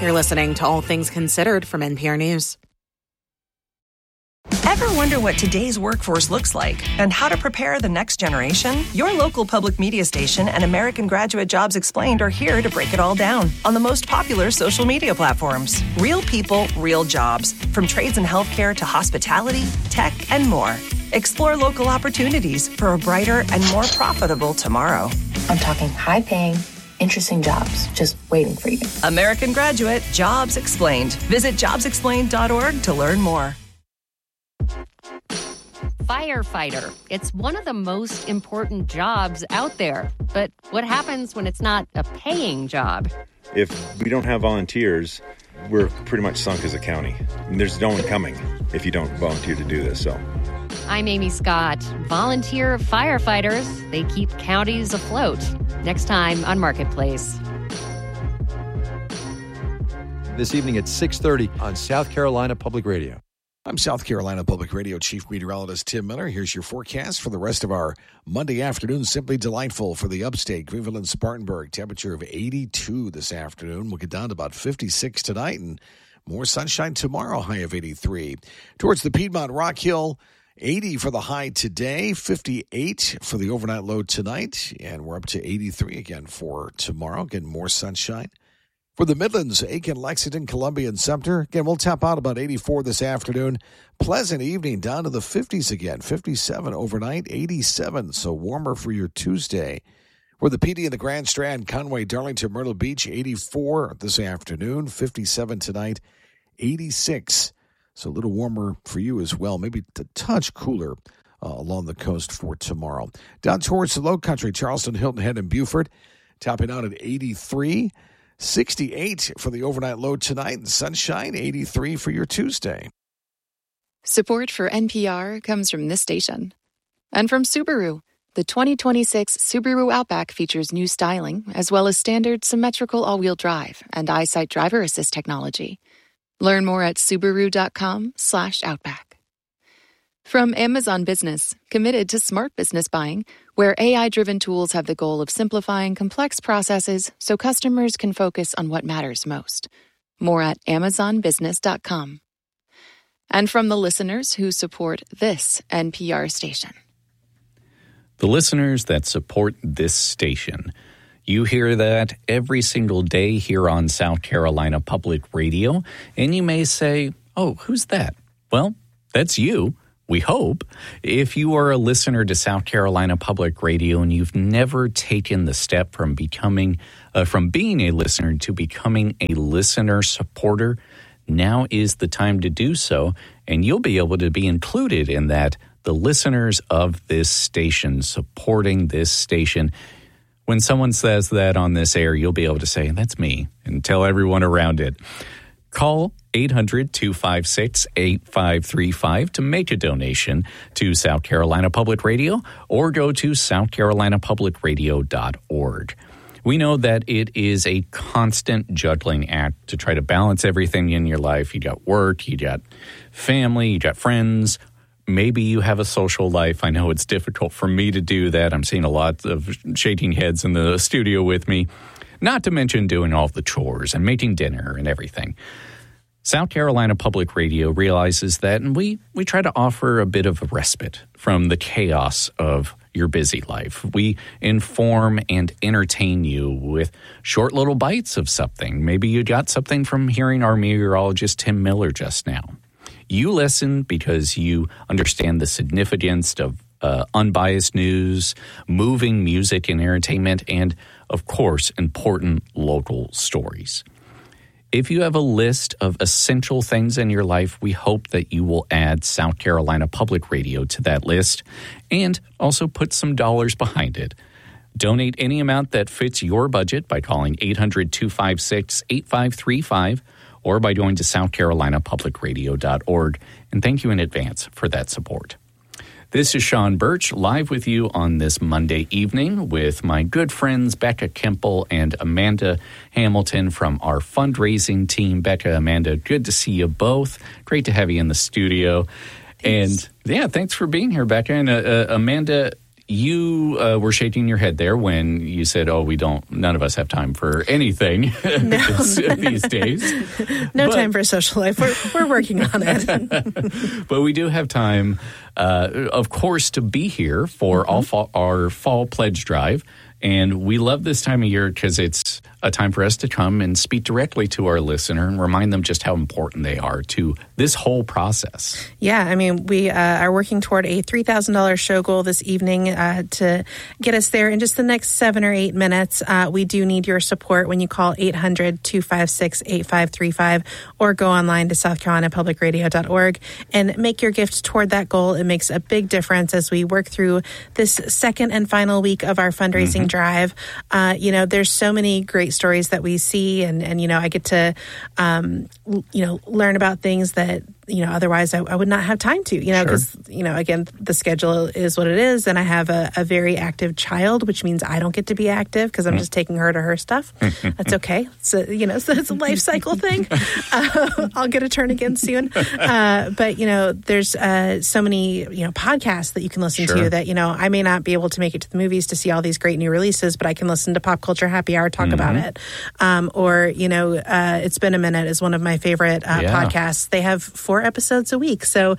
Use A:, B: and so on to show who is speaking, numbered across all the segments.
A: You're listening to All Things Considered from NPR News.
B: Ever wonder what today's workforce looks like and how to prepare the next generation? Your local public media station and American Graduate Jobs Explained are here to break it all down on the most popular social media platforms. Real people, real jobs, from trades and healthcare to hospitality, tech, and more. Explore local opportunities for a brighter and more profitable tomorrow.
C: I'm talking high-paying, interesting jobs just waiting for you.
B: American Graduate Jobs Explained. Visit jobsexplained.org to learn more.
D: Firefighter. It's one of the most important jobs out there. But what happens when it's not a paying job?
E: If we don't have volunteers, we're pretty much sunk as a county. And there's no one coming if you don't volunteer to do this. So,
D: I'm Amy Scott. Volunteer firefighters, they keep counties afloat. Next time on Marketplace.
F: This evening at 6:30 on South Carolina Public Radio.
G: I'm South Carolina Public Radio Chief Meteorologist Tim Miller. Here's your forecast for the rest of our Monday afternoon. Simply delightful for the upstate, Greenville and Spartanburg. Temperature of 82 this afternoon. We'll get down to about 56 tonight and more sunshine tomorrow, high of 83. Towards the Piedmont Rock Hill, 80 for the high today, 58 for the overnight low tonight, and we're up to 83 again for tomorrow. Again, more sunshine. For the Midlands, Aiken, Lexington, Columbia, and Sumter, again, we'll tap out about 84 this afternoon. Pleasant evening, down to the 50s again, 57 overnight, 87, so warmer for your Tuesday. For the PD and the Grand Strand, Conway, Darlington, Myrtle Beach, 84 this afternoon, 57 tonight, 86. So a little warmer for you as well, maybe a touch cooler along the coast for tomorrow. Down towards the Low Country, Charleston, Hilton Head, and Beaufort, topping out at 83. 68 for the overnight low tonight, and sunshine, 83 for your Tuesday.
H: Support for NPR comes from this station. And from Subaru. The 2026 Subaru Outback features new styling, as well as standard symmetrical all-wheel drive and EyeSight driver assist technology. Learn more at Subaru.com/Outback. From Amazon Business, committed to smart business buying, where AI-driven tools have the goal of simplifying complex processes so customers can focus on what matters most. More at AmazonBusiness.com. And from the listeners who support this NPR station.
I: The listeners that support this station. You hear that every single day here on South Carolina Public Radio, and you may say, oh, who's that? Well, that's you. We hope. If you are a listener to South Carolina Public Radio and you've never taken the step from being a listener to becoming a listener supporter, now is the time to do so, and you'll be able to be included in that, the listeners of this station, supporting this station. When someone says that on this air, you'll be able to say, that's me, and tell everyone around it. Call 800-256-8535 to make a donation to South Carolina Public Radio, or go to southcarolinapublicradio.org. We know that it is a constant juggling act to try to balance everything in your life. You got work, you got family, you got friends. Maybe you have a social life. I know it's difficult for me to do that. I'm seeing a lot of shaking heads in the studio with me. Not to mention doing all the chores and making dinner and everything. South Carolina Public Radio realizes that, and we try to offer a bit of a respite from the chaos of your busy life. We inform and entertain you with short little bites of something. Maybe you got something from hearing our meteorologist Tim Miller just now. You listen because you understand the significance of unbiased news, moving music and entertainment, and, of course, important local stories. If you have a list of essential things in your life, we hope that you will add South Carolina Public Radio to that list and also put some dollars behind it. Donate any amount that fits your budget by calling 800-256-8535 or by going to southcarolinapublicradio.org. And thank you in advance for that support. This is Sean Birch, live with you on this Monday evening with my good friends Becca Kemple and Amanda Hamilton from our fundraising team. Becca, Amanda, good to see you both. Great to have you in the studio. Thanks. And, yeah, thanks for being here, Becca. And Amanda, you were shaking your head there when you said, none of us have time for anything these days.
J: No time for social life. We're working on it.
I: But we do have time, of course, to be here for our fall pledge drive. And we love this time of year because it's a time for us to come and speak directly to our listener and remind them just how important they are to this whole process.
J: Yeah, I mean, we are working toward a $3,000 show goal this evening to get us there in just the next 7 or 8 minutes. We do need your support when you call 800-256-8535 or go online to southcarolinapublicradio.org and make your gift toward that goal. It makes a big difference as we work through this second and final week of our fundraising drive. There's so many great stories that we see, and I get to learn about things that otherwise I would not have time to, because, again, the schedule is what it is. And I have a very active child, which means I don't get to be active because I'm just taking her to her stuff. That's okay. So, so it's a life cycle thing. I'll get a turn again soon. But, there's so many, podcasts that you can listen to that, I may not be able to make it to the movies to see all these great new releases, but I can listen to Pop Culture Happy Hour talk about it. It's Been a Minute is one of my favorite podcasts. They have 4 episodes a week. So,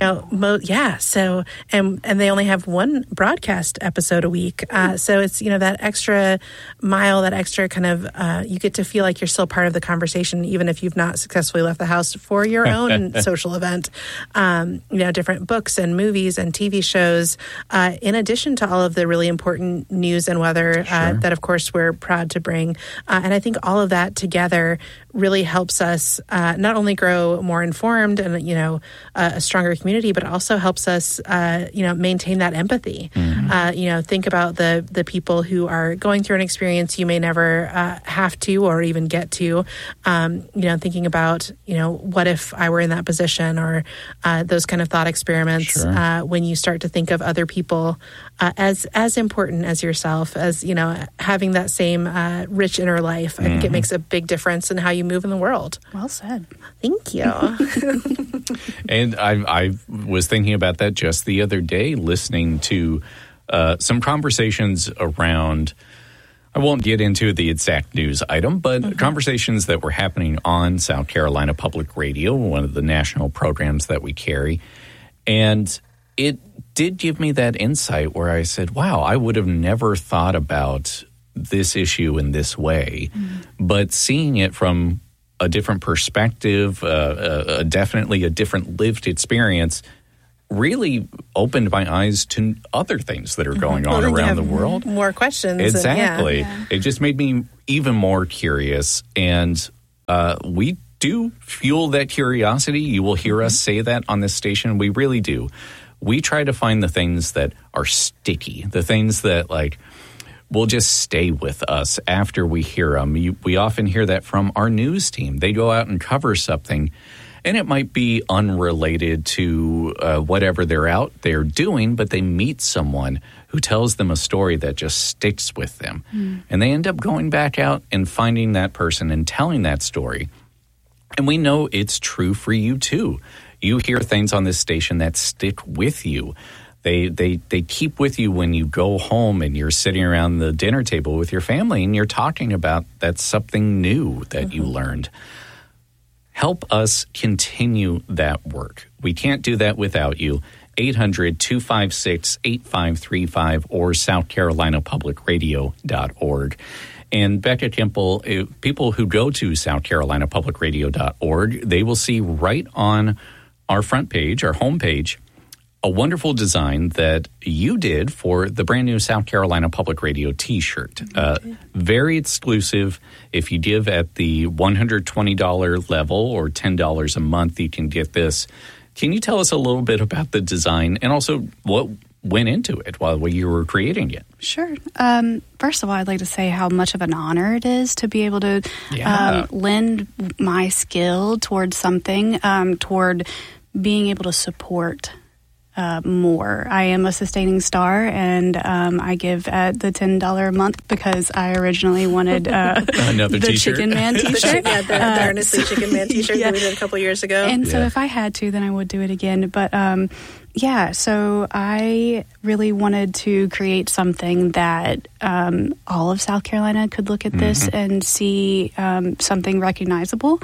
J: so, and they only have 1 broadcast episode a week. So it's, that extra mile, that extra kind of, you get to feel like you're still part of the conversation, even if you've not successfully left the house for your own social event. Different books and movies and TV shows, in addition to all of the really important news and weather that, of course, we're proud to bring. And I think all of that together really helps us not only grow more informed and, a stronger community, but also helps us, maintain that empathy. Think about the people who are going through an experience you may never have to or even get to, thinking about, what if I were in that position, or those kind of thought experiments when you start to think of other people as important as yourself, as, having that same rich inner life. I think it makes a big difference in how you move in the world.
K: Well said.
J: Thank you.
I: And I was thinking about that just the other day, listening to some conversations around, I won't get into the exact news item, but conversations that were happening on South Carolina Public Radio, one of the national programs that we carry. And it did give me that insight where I said, wow, I would have never thought about this issue in this way. But seeing it from a different perspective, definitely a different lived experience, really opened my eyes to other things that are going on around the world.
J: More questions.
I: Exactly. It just made me even more curious. And we do fuel that curiosity. You will hear us say that on this station. We really do. We try to find the things that are sticky, the things that will just stay with us after we hear them. We often hear that from our news team. They go out and cover something, and it might be unrelated to whatever they're out there doing, but they meet someone who tells them a story that just sticks with them. And they end up going back out and finding that person and telling that story. And we know it's true for you, too. You hear things on this station that stick with you. They keep with you when you go home and you're sitting around the dinner table with your family and you're talking about that's something new that you learned. Help us continue that work. We can't do that without you. 800-256-8535 or southcarolinapublicradio.org. And Becca Kimple, people who go to southcarolinapublicradio.org, they will see right on our front page, our homepage, a wonderful design that you did for the brand new South Carolina Public Radio T-shirt. Very exclusive. If you give at the $120 level or $10 a month, you can get this. Can you tell us a little bit about the design and also what went into it while you were creating it?
K: Sure. First of all, I'd like to say how much of an honor it is to be able to lend my skill towards something, toward being able to support more. I am a sustaining star, and I give at the $10 a month because I originally wanted
I: another
K: the
I: t-shirt.
K: Chicken Man t-shirt.
J: the Earnestly Chicken Man t-shirt that we did a couple years ago.
K: And so if I had to, then I would do it again. But so I really wanted to create something that all of South Carolina could look at this and see something recognizable.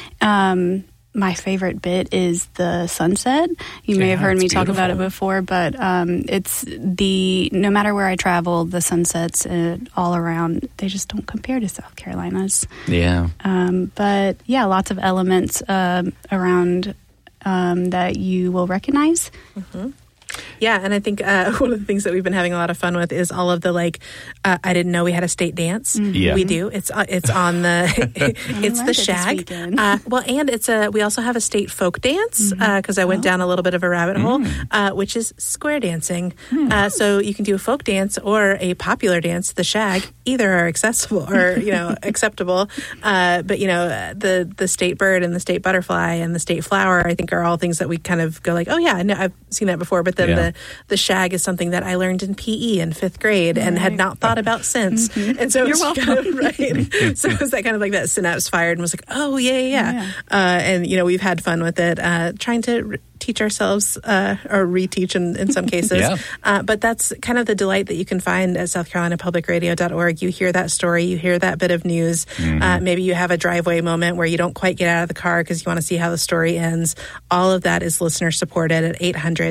K: My favorite bit is the sunset. You may have heard me talk about it before, but it's no matter where I travel, the sunsets all around, they just don't compare to South Carolina's.
I: Yeah.
K: But yeah, lots of elements around that you will recognize.
J: Mm-hmm. Yeah, and I think one of the things that we've been having a lot of fun with is all of the I didn't know we had a state dance.
I: Yeah.
J: We do. It's on the it's the shag. And we also have a state folk dance because I went down a little bit of a rabbit hole, which is square dancing. So you can do a folk dance or a popular dance, the shag. Either are accessible or acceptable. But the state bird and the state butterfly and the state flower, I think, are all things that we kind of go like, oh yeah, no, I've seen that before. But then the shag is something that I learned in PE in 5th grade and had not thought about since. And so
K: You're welcome.
J: Kind of, right. So it was that kind of like that synapse fired and was like, oh yeah. And we've had fun with it, trying to teach ourselves or reteach in some cases. But that's kind of the delight that you can find at SouthCarolinaPublicRadio.org. You hear that story, you hear that bit of news. Maybe you have a driveway moment where you don't quite get out of the car because you want to see how the story ends. All of that is listener supported at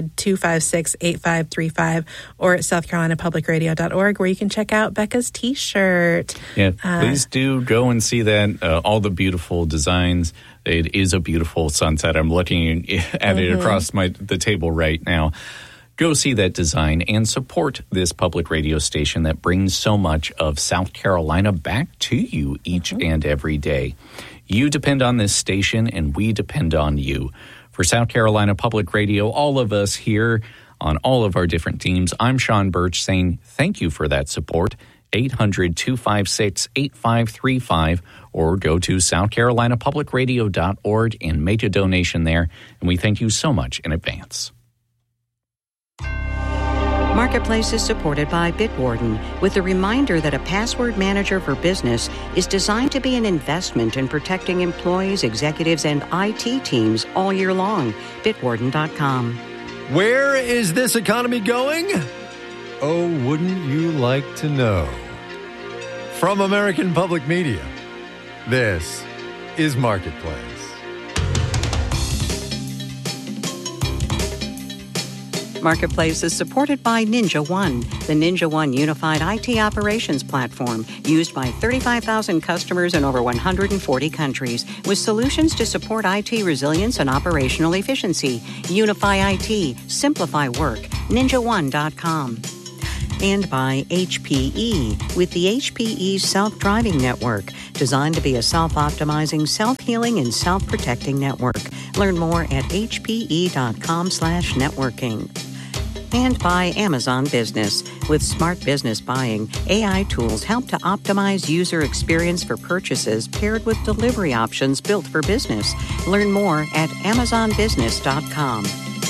J: 800-256-8535 or at SouthCarolinaPublicRadio.org, where you can check out Becca's t-shirt.
I: Yeah, please do go and see that. All the beautiful designs. It is a beautiful sunset. I'm looking at it across the table right now. Go see that design and support this public radio station that brings so much of South Carolina back to you each and every day. You depend on this station, and we depend on you. For South Carolina Public Radio, all of us here on all of our different teams, I'm Sean Birch saying thank you for that support. 800-256-8535 or go to SouthCarolinaPublicRadio.org and make a donation there. And we thank you so much in advance.
L: Marketplace is supported by Bitwarden with the reminder that a password manager for business is designed to be an investment in protecting employees, executives, and IT teams all year long. Bitwarden.com.
F: Where is this economy going? Oh, wouldn't you like to know? From American Public Media, this is Marketplace.
L: Marketplace is supported by Ninja One, the Ninja One unified IT operations platform used by 35,000 customers in over 140 countries with solutions to support IT resilience and operational efficiency. Unify IT, simplify work, ninjaone.com. And by HPE with the HPE Self-Driving Network, designed to be a self-optimizing, self-healing, and self-protecting network. Learn more at hpe.com/networking. And by Amazon Business. With smart business buying, AI tools help to optimize user experience for purchases paired with delivery options built for business. Learn more at amazonbusiness.com.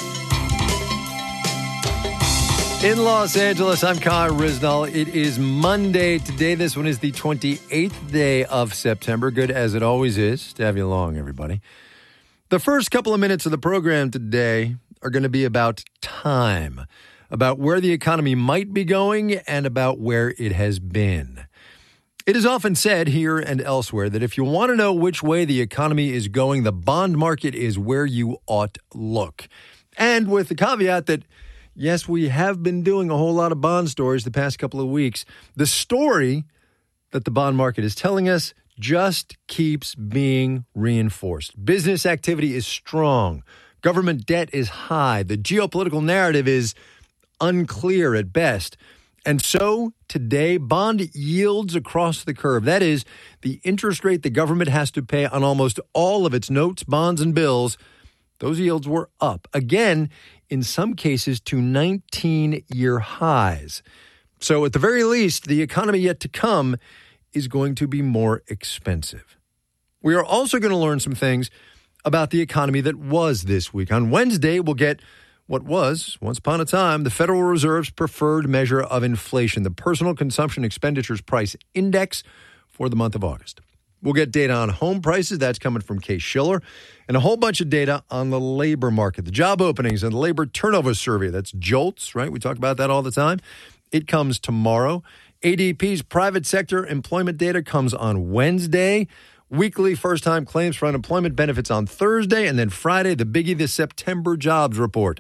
F: In Los Angeles, I'm Kai Risnall. It is Monday today. This one is the 28th day of September. Good as it always is to have you along, everybody. The first couple of minutes of the program today are going to be about time, about where the economy might be going and about where it has been. It is often said here and elsewhere that if you want to know which way the economy is going, the bond market is where you ought to look. And with the caveat that, yes, we have been doing a whole lot of bond stories the past couple of weeks, the story that the bond market is telling us just keeps being reinforced. Business activity is strong. Government debt is high. The geopolitical narrative is unclear at best. And so today, bond yields across the curve, that is, the interest rate the government has to pay on almost all of its notes, bonds, and bills, those yields were up. Again, in some cases to 19-year highs. So at the very least, the economy yet to come is going to be more expensive. We are also going to learn some things about the economy that was this week. On Wednesday, we'll get what was, once upon a time, the Federal Reserve's preferred measure of inflation, the Personal Consumption Expenditures Price Index for the month of August. We'll get data on home prices. That's coming from Case-Shiller. And a whole bunch of data on the labor market, the job openings and the labor turnover survey. That's JOLTS, right? We talk about that all the time. It comes tomorrow. ADP's private sector employment data comes on Wednesday. Weekly first-time claims for unemployment benefits on Thursday. And then Friday, the biggie, the September jobs report.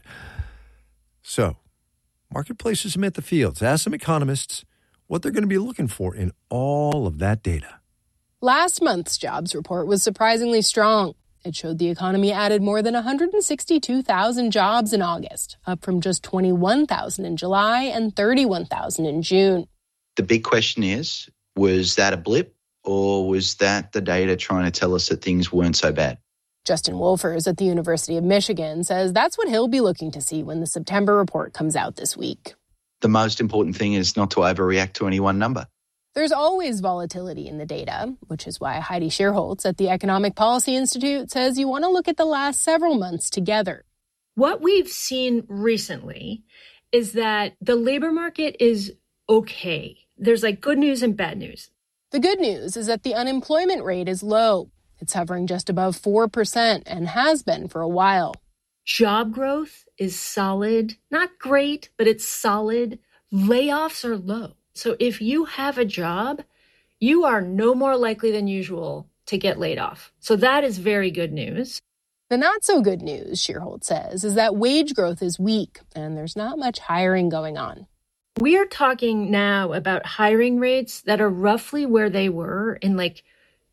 F: So, marketplaces amid the fields. Ask some economists what they're going to be looking for in all of that data.
M: Last month's jobs report was surprisingly strong. It showed the economy added more than 162,000 jobs in August, up from just 21,000 in July and 31,000 in June.
N: The big question is, was that a blip or was that the data trying to tell us that things weren't so bad?
M: Justin Wolfers at the University of Michigan says that's what he'll be looking to see when the September report comes out this week.
N: The most important thing is not to overreact to any one number.
M: There's always volatility in the data, which is why Heidi Shierholz at the Economic Policy Institute says you want to look at the last several months together.
O: What we've seen recently is that the labor market is okay. There's like good news and bad news.
M: The good news is that the unemployment rate is low. It's hovering just above 4% and has been for a while.
O: Job growth is solid. Not great, but it's solid. Layoffs are low. So if you have a job, you are no more likely than usual to get laid off. So that is very good news.
M: The not so good news, Shierholz says, is that wage growth is weak and there's not much hiring going on.
O: We are talking now about hiring rates that are roughly where they were in like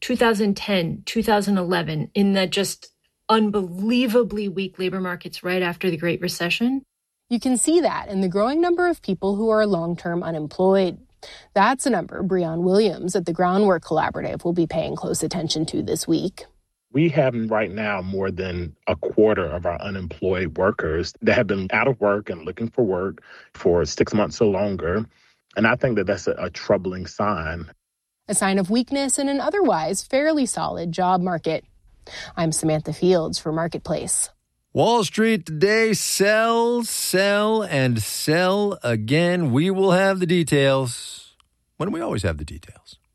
O: 2010, 2011, in the just unbelievably weak labor markets right after the Great Recession.
M: You can see that in the growing number of people who are long-term unemployed. That's a number Breon Williams at the Groundwork Collaborative will be paying close attention to this week.
P: We have right now more than a quarter of our unemployed workers that have been out of work and looking for work for 6 months or longer. And I think that that's a troubling sign.
M: A sign of weakness in an otherwise fairly solid job market. I'm Samantha Fields for Marketplace.
F: Wall Street today, sell, sell, and sell again. We will have the details when we always have the details.